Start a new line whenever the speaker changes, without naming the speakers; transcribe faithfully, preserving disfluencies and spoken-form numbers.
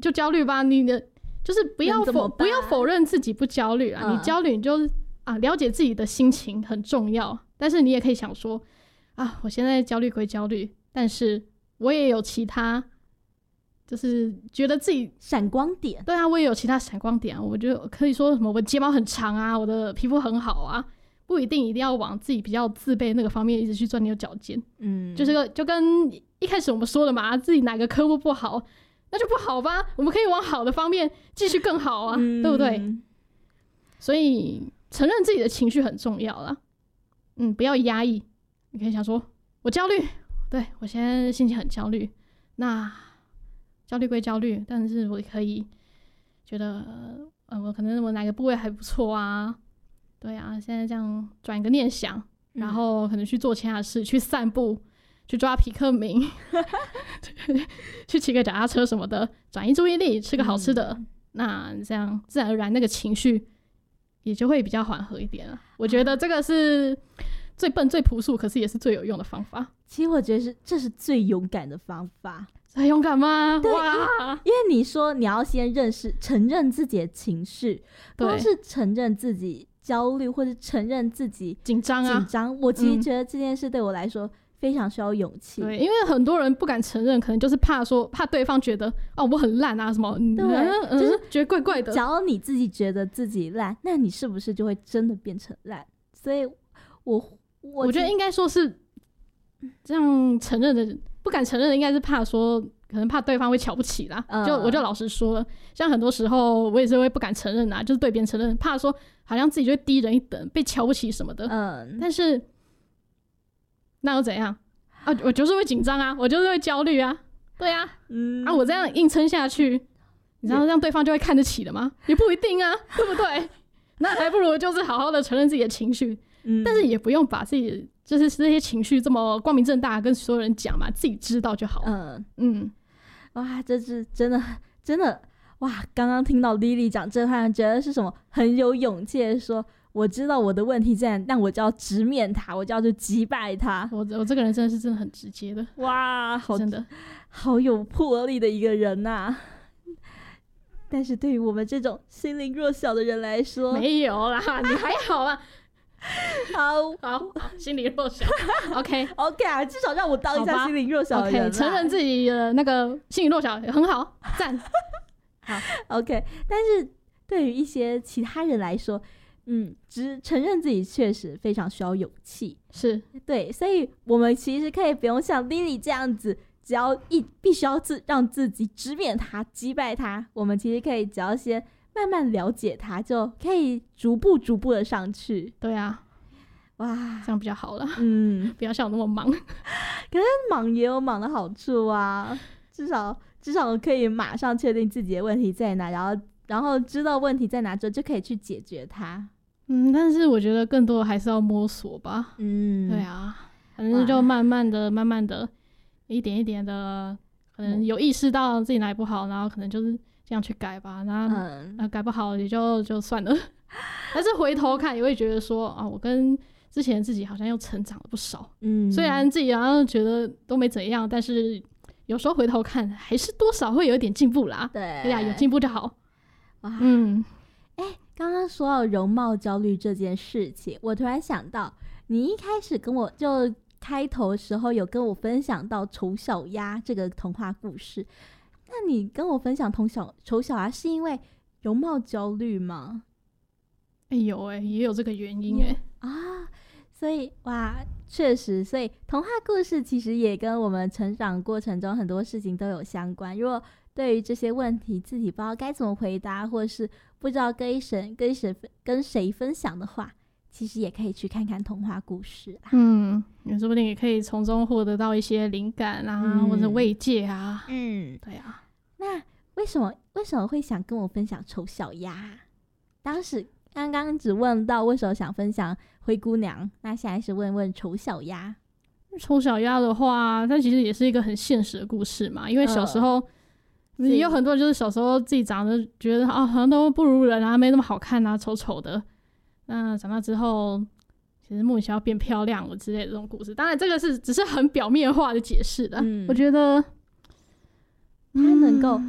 就焦虑吧，你的就是不要否不要否认自己不焦虑啊、嗯，你焦虑你就啊了解自己的心情很重要，但是你也可以想说啊，我现在焦虑归焦虑，但是我也有其他。就是觉得自己
闪光点，
对啊，我也有其他闪光点啊。我觉得可以说什么，我睫毛很长啊，我的皮肤很好啊，不一定一定要往自己比较自卑那个方面一直去钻牛角尖。嗯，就是个就跟一开始我们说的嘛，自己哪个科目不好，那就不好吧，我们可以往好的方面继续更好啊，嗯、对不对？所以承认自己的情绪很重要啦。嗯，不要压抑。你可以想说，我焦虑，对我现在心情很焦虑，那。焦虑归焦虑，但是我可以觉得，呃，我可能我哪个部位还不错啊，对啊，现在这样转一个念想，然后可能去做其他事，去散步，去抓皮克明，去骑个脚踏车什么的，转移注意力，吃个好吃的，嗯、那这样自然而然那个情绪也就会比较缓和一点了。我觉得这个是最笨、最朴素，可是也是最有用的方法。
其实我觉得是这是最勇敢的方法。
很勇敢吗？
对，哇！因为你说你要先认识、承认自己的情绪，光是承认自己焦虑，或者承认自己
紧张啊，
紧张。我其实觉得这件事对我来说非常需要勇气。
对，因为很多人不敢承认，可能就是怕说，怕对方觉得哦我很烂啊什么，
对，
嗯、就是觉得怪怪的。
只要你自己觉得自己烂，那你是不是就会真的变成烂？所以我，我
我觉得应该说是这样承认的。不敢承认的应该是怕说，可能怕对方会瞧不起啦。嗯、就我就老实说了，像很多时候我也是会不敢承认啊，就是对别人承认，怕说好像自己就会低人一等，被瞧不起什么的。嗯，但是那又怎样啊？我就是会紧张啊，我就是会焦虑啊，对啊，嗯啊，我这样硬撑下去，你知道这样对方就会看得起的吗？也不一定啊，对不对？那还不如就是好好的承认自己的情绪，嗯、但是也不用把自己。就是这些情绪这么光明正大跟所有人讲嘛，自己知道就好。嗯嗯，
哇，这是真的真的哇！刚刚听到 Lily 讲这段，觉得是什么很有勇气的说，我知道我的问题在哪，但我就要直面它，我就要去击败它。
我我这个人真的是真的很直接的，
哇，好
真的
好有魄力的一个人呐、啊。但是对于我们这种心灵弱小的人来说，
没有啦，你还好啦。
好
好，心理弱小 ，OK
OK 啊，至少让我当一下心理弱小的人、
OK， 承认自己的那个心理弱小也很好，赞。好
OK， 但是对于一些其他人来说，嗯，只承认自己确实非常需要勇气，
是
对，所以我们其实可以不用像 Lily 这样子，只要一必须要自让自己直面他、击败他，我们其实可以只要先。慢慢了解它，就可以逐步逐步的上去。
对啊，
哇，
这样比较好了。
嗯，
不要像我那么忙。
可是忙也有忙的好处啊，至少至少可以马上确定自己的问题在哪，然后然后知道问题在哪之后就可以去解决它。
嗯，但是我觉得更多的还是要摸索吧。嗯，对啊，反正就慢慢的、慢慢的、一点一点的，可能有意识到自己哪里不好，然后可能就是。这样去改吧，然后、嗯呃、改不好也就就算了。但是回头看也会觉得说啊，我跟之前自己好像又成长了不少。嗯，虽然自己好像觉得都没怎样，但是有时候回头看还是多少会有一点进步啦。
对，
对呀，有进步就好。
哇，嗯，哎、欸，刚刚说到容貌焦虑这件事情，我突然想到，你一开始跟我就开头的时候有跟我分享到丑小鸭这个童话故事。那你跟我分享同小丑小鸭是因为容貌焦虑吗？
哎、欸、有哎、欸，也有这个原因哎、
欸、啊，所以哇，确实，所以童话故事其实也跟我们成长过程中很多事情都有相关。如果对于这些问题自己不知道该怎么回答，或是不知道跟谁跟谁跟谁分享的话，其实也可以去看看童话故事啦。
嗯，你说不定也可以从中获得到一些灵感啊、嗯，或者慰藉啊。嗯，对啊。
那为什么为什么会想跟我分享丑小鸭？当时刚刚只问到为什么想分享灰姑娘，那现在是问问丑小鸭。
丑小鸭的话，它其实也是一个很现实的故事嘛，因为小时候、呃、也有很多人就是小时候自己长得觉得啊好像都不如人啊，没那么好看啊，丑丑的。那长大之后其实莫名其妙变漂亮了之类的这种故事，当然这个是只是很表面化的解释的、嗯、我觉得
它能够